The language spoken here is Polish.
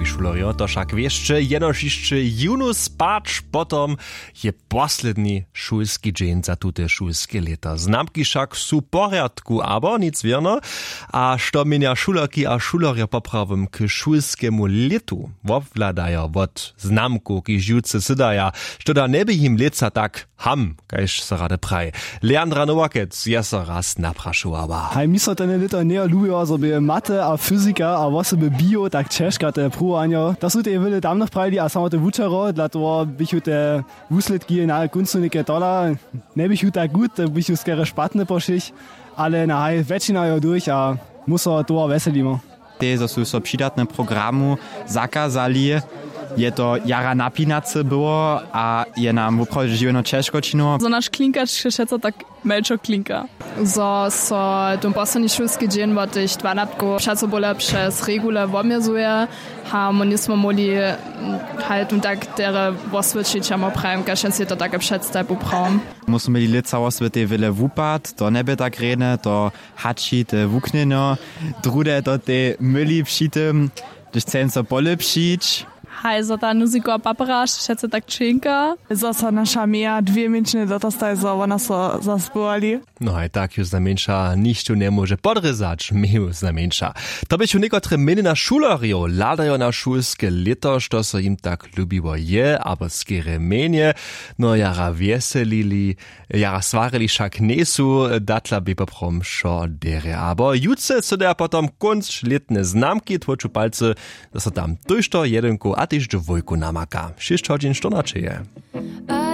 šulerjo, to však wieszcze, jenož jeszcze junu spacz, potom je posledni šulski dzień za tute šulske leta. Znamki však su porядku, aber nic wierno, a što mienia šulerki a šulerjo poprawom k šulskemu letu, wobwladajo wot znamku, ki živce sydaja, što da ne bi jim leca tak ham, kajž se rade praj. Leandra Nowakec je se raz naprašovala. Hej, mi so ten lito ne lubijo, so by mate a fyzika a vose by bio tak češka te pruvanjo. To su te vele damno prajli, a samo te vučaro, dla toho bych te vusledki na kunstnike tola, ne bych tak gut, bych skere špatne pošich, ale na hej, väčšina jo durch a muso to veselimo. Te su so přidatne programu zakazali, je to jara napinace było, a je nam woprawdzie žiweno češkočino. So naš klinkač šeco tak melčo klinka. So tom posledný šulski dzień, bo tych 12 šeco bole przez regule womierzuje, a my nismo mogli halt tak tere osvětšiť, a my prajem, kaž si to také představ upravom. Musimy mieli lica osvete vele wupat, to nebe tak rene, to hači te wukneno, drude to te myli pšitym, když chcem so pole pšić. Hej, za ta muziko a paparaž, šeco tak činka. Zasa naša mija 2 minčne dotastaj, za ona so zaspojali. No aj tak już znamieńsza ništa nie może podrezać, my znamieńsza. To byś u niekotre miny na šulerjo, ladajo na šulske leto, što so im tak lubiło je, aber skere menje, no jara wieselili, jara svarili však nesu, datla by poprom šo dere. Aber jutce so der potom konc letne znamki, tvoču palce, da so tam tužto jedenku a tyž do vojku namaka. 6 hodin štonače je.